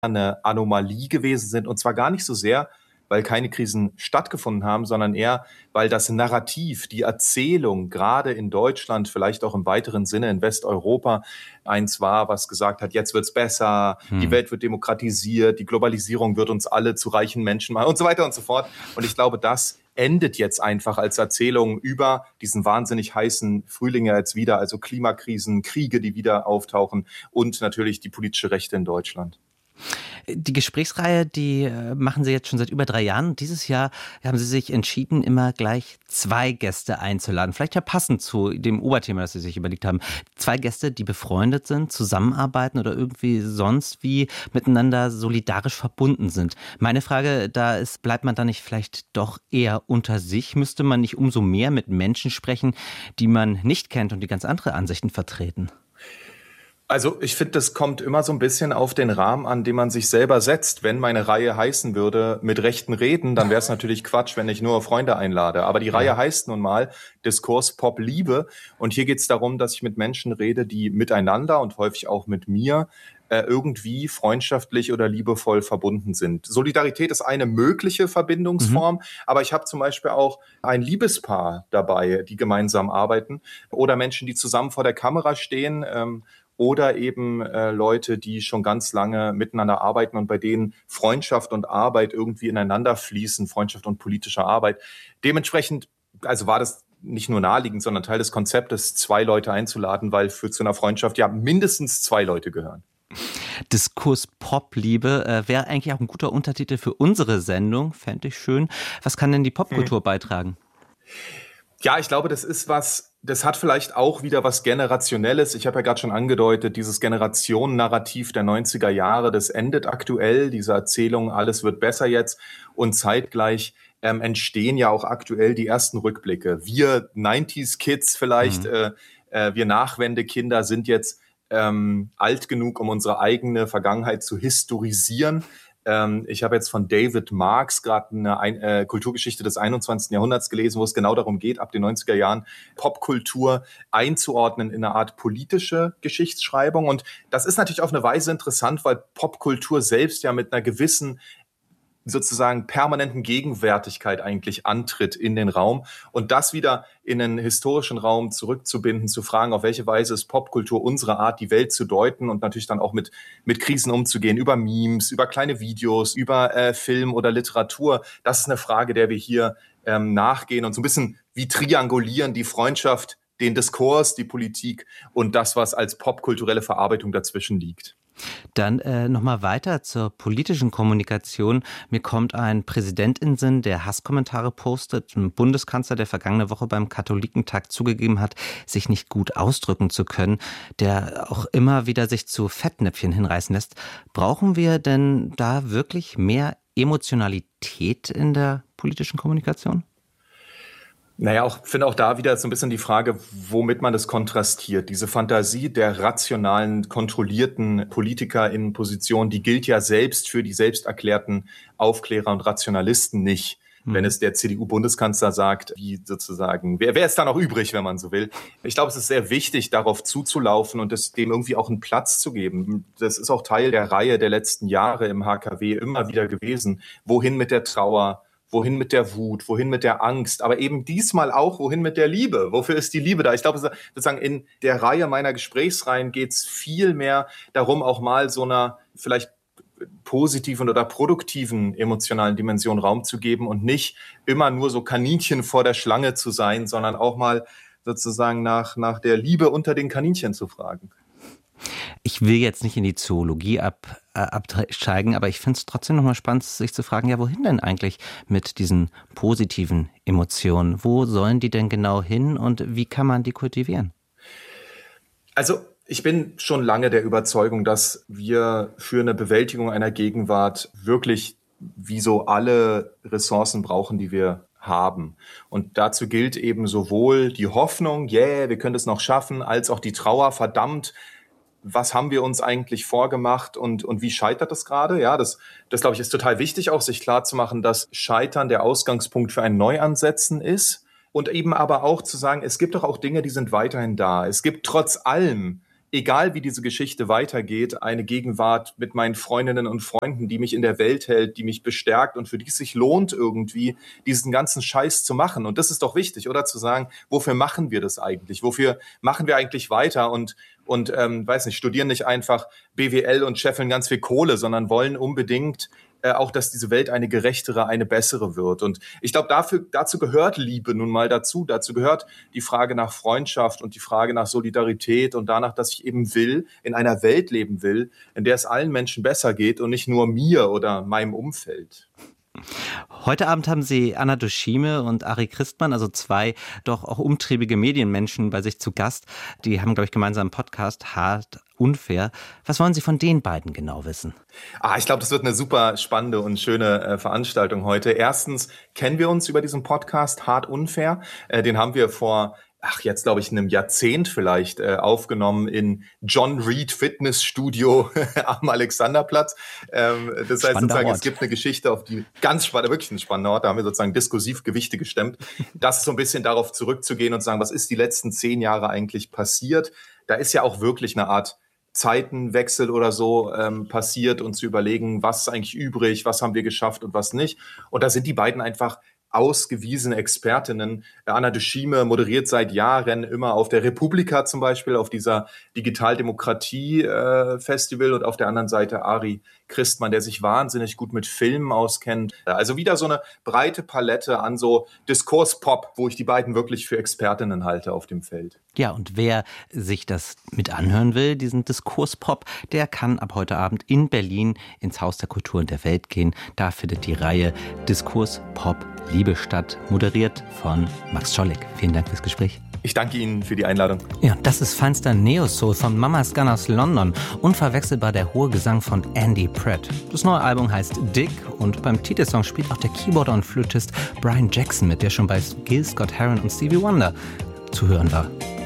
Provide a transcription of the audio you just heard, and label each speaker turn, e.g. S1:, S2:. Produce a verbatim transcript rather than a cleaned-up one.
S1: eine Anomalie gewesen sind. Und zwar gar nicht so sehr, weil keine Krisen stattgefunden haben, sondern eher, weil das Narrativ, die Erzählung gerade in Deutschland, vielleicht auch im weiteren Sinne in Westeuropa, eins war, was gesagt hat, jetzt wird's besser, hm. die Welt wird demokratisiert, die Globalisierung wird uns alle zu reichen Menschen machen und so weiter und so fort. Und ich glaube, das endet jetzt einfach als Erzählung über diesen wahnsinnig heißen Frühling jetzt wieder, also Klimakrisen, Kriege, die wieder auftauchen und natürlich die politische Rechte in Deutschland.
S2: Die Gesprächsreihe, die machen Sie jetzt schon seit über drei Jahren. Und dieses Jahr haben Sie sich entschieden, immer gleich zwei Gäste einzuladen. Vielleicht ja passend zu dem Oberthema, das Sie sich überlegt haben. Zwei Gäste, die befreundet sind, zusammenarbeiten oder irgendwie sonst wie miteinander solidarisch verbunden sind. Meine Frage da ist, bleibt man da nicht vielleicht doch eher unter sich? Müsste man nicht umso mehr mit Menschen sprechen, die man nicht kennt und die ganz andere Ansichten vertreten?
S1: Also ich finde, das kommt immer so ein bisschen auf den Rahmen an, den man sich selber setzt. Wenn meine Reihe heißen würde, mit rechten Reden, dann wäre es natürlich Quatsch, wenn ich nur Freunde einlade. Aber die ja. Reihe heißt nun mal Diskurs Pop Liebe. Und hier geht es darum, dass ich mit Menschen rede, die miteinander und häufig auch mit mir äh, irgendwie freundschaftlich oder liebevoll verbunden sind. Solidarität ist eine mögliche Verbindungsform, mhm. aber ich habe zum Beispiel auch ein Liebespaar dabei, die gemeinsam arbeiten oder Menschen, die zusammen vor der Kamera stehen, ähm, oder eben äh, Leute, die schon ganz lange miteinander arbeiten und bei denen Freundschaft und Arbeit irgendwie ineinander fließen, Freundschaft und politische Arbeit. Dementsprechend, also war das nicht nur naheliegend, sondern Teil des Konzeptes, zwei Leute einzuladen, weil für zu einer Freundschaft ja mindestens zwei Leute gehören.
S2: Diskurs Pop-Liebe äh, wäre eigentlich auch ein guter Untertitel für unsere Sendung, fände ich schön. Was kann denn die Popkultur hm. beitragen?
S1: Ja, ich glaube, das ist was, das hat vielleicht auch wieder was Generationelles. Ich habe ja gerade schon angedeutet, dieses Generationennarrativ der neunziger Jahre, das endet aktuell, diese Erzählung, alles wird besser jetzt. Und zeitgleich ähm, entstehen ja auch aktuell die ersten Rückblicke. Wir neunziger-Kids vielleicht, mhm. äh, äh, wir Nachwendekinder sind jetzt ähm, alt genug, um unsere eigene Vergangenheit zu historisieren. Ich habe jetzt von David Marx gerade eine Ein- äh, Kulturgeschichte des einundzwanzigsten Jahrhunderts gelesen, wo es genau darum geht, ab den neunziger Jahren Popkultur einzuordnen in eine Art politische Geschichtsschreibung. Und das ist natürlich auf eine Weise interessant, weil Popkultur selbst ja mit einer gewissen sozusagen permanenten Gegenwärtigkeit eigentlich antritt in den Raum und das wieder in einen historischen Raum zurückzubinden, zu fragen, auf welche Weise ist Popkultur unsere Art, die Welt zu deuten und natürlich dann auch mit mit Krisen umzugehen, über Memes, über kleine Videos, über äh, Film oder Literatur. Das ist eine Frage, der wir hier ähm, nachgehen und so ein bisschen wie triangulieren, die Freundschaft, den Diskurs, die Politik und das, was als popkulturelle Verarbeitung dazwischen liegt.
S2: Dann äh, nochmal weiter zur politischen Kommunikation. Mir kommt ein Präsident in den Sinn, der Hasskommentare postet. Ein Bundeskanzler, der vergangene Woche beim Katholikentag zugegeben hat, sich nicht gut ausdrücken zu können, der auch immer wieder sich zu Fettnäpfchen hinreißen lässt. Brauchen wir denn da wirklich mehr Emotionalität in der politischen Kommunikation?
S1: Naja, ich finde auch da wieder so ein bisschen die Frage, womit man das kontrastiert. Diese Fantasie der rationalen, kontrollierten PolitikerInnen-Position, die gilt ja selbst für die selbst erklärten Aufklärer und Rationalisten nicht. Hm. Wenn es der C D U-Bundeskanzler sagt, wie sozusagen, wer, wer ist da noch übrig, wenn man so will? Ich glaube, es ist sehr wichtig, darauf zuzulaufen und das, dem irgendwie auch einen Platz zu geben. Das ist auch Teil der Reihe der letzten Jahre im H K W immer wieder gewesen. Wohin mit der Trauer? Wohin mit der Wut, wohin mit der Angst, aber eben diesmal auch, wohin mit der Liebe? Wofür ist die Liebe da? Ich glaube, sozusagen in der Reihe meiner Gesprächsreihen geht es viel mehr darum, auch mal so einer vielleicht positiven oder produktiven emotionalen Dimension Raum zu geben und nicht immer nur so Kaninchen vor der Schlange zu sein, sondern auch mal sozusagen nach, nach der Liebe unter den Kaninchen zu fragen.
S2: Ich will jetzt nicht in die Zoologie ab, äh, absteigen, aber ich finde es trotzdem nochmal spannend, sich zu fragen, ja, wohin denn eigentlich mit diesen positiven Emotionen? Wo sollen die denn genau hin und wie kann man die kultivieren?
S1: Also ich bin schon lange der Überzeugung, dass wir für eine Bewältigung einer Gegenwart wirklich wie so alle Ressourcen brauchen, die wir haben. Und dazu gilt eben sowohl die Hoffnung, yeah, wir können es noch schaffen, als auch die Trauer, verdammt, was haben wir uns eigentlich vorgemacht und, und wie scheitert das gerade? Ja, das, das glaube ich, ist total wichtig, auch sich klarzumachen, dass Scheitern der Ausgangspunkt für ein Neuansetzen ist und eben aber auch zu sagen, es gibt doch auch Dinge, die sind weiterhin da. Es gibt trotz allem egal wie diese Geschichte weitergeht, eine Gegenwart mit meinen Freundinnen und Freunden, die mich in der Welt hält, die mich bestärkt und für die es sich lohnt irgendwie, diesen ganzen Scheiß zu machen. Und das ist doch wichtig, oder? Zu sagen, wofür machen wir das eigentlich? Wofür machen wir eigentlich weiter? Und Und, ähm, weiß nicht, studieren nicht einfach B W L und scheffeln ganz viel Kohle, sondern wollen unbedingt äh, auch, dass diese Welt eine gerechtere, eine bessere wird. Und ich glaube, dafür, dazu gehört Liebe nun mal dazu. Dazu gehört die Frage nach Freundschaft und die Frage nach Solidarität und danach, dass ich eben will, in einer Welt leben will, in der es allen Menschen besser geht und nicht nur mir oder meinem Umfeld.
S2: Heute Abend haben Sie Anna Dushime und Ari Christmann, also zwei doch auch umtriebige Medienmenschen, bei sich zu Gast. Die haben, glaube ich, gemeinsam einen Podcast, Hart unfair. Was wollen Sie von den beiden genau wissen?
S1: Ah, ich glaube, das wird eine super spannende und schöne äh, Veranstaltung heute. Erstens kennen wir uns über diesen Podcast Hart unfair. Äh, den haben wir vor ach, jetzt glaube ich in einem Jahrzehnt vielleicht äh, aufgenommen in John Reed Fitnessstudio am Alexanderplatz. Ähm, das heißt sozusagen, Ort. Es gibt eine Geschichte, auf die ganz spannend, wirklich ein spannender Ort, da haben wir sozusagen diskursiv Gewichte gestemmt. Das ist so ein bisschen darauf zurückzugehen und zu sagen, was ist die letzten zehn Jahre eigentlich passiert? Da ist ja auch wirklich eine Art Zeitenwechsel oder so ähm, passiert und zu überlegen, was ist eigentlich übrig, was haben wir geschafft und was nicht. Und da sind die beiden einfach ausgewiesene Expertinnen. Anna Dushime moderiert seit Jahren immer auf der Republika zum Beispiel, auf dieser Digitaldemokratie-Festival äh, und auf der anderen Seite Ari Christmann, der sich wahnsinnig gut mit Filmen auskennt. Also wieder so eine breite Palette an so Diskurspop, wo ich die beiden wirklich für Expertinnen halte auf dem Feld.
S2: Ja, und wer sich das mit anhören will, diesen Diskurspop, der kann ab heute Abend in Berlin ins Haus der Kultur und der Welt gehen. Da findet die Reihe Diskurspop Liebe statt, moderiert von Max Czolek. Vielen Dank fürs Gespräch.
S1: Ich danke Ihnen für die Einladung.
S2: Ja, das ist feinster Neo-Soul von Mama's Gun aus London. Unverwechselbar der hohe Gesang von Andy Pratt. Das neue Album heißt Dick und beim Titelsong spielt auch der Keyboarder und Flötist Brian Jackson mit, der schon bei Gil Scott-Heron und Stevie Wonder zu hören war.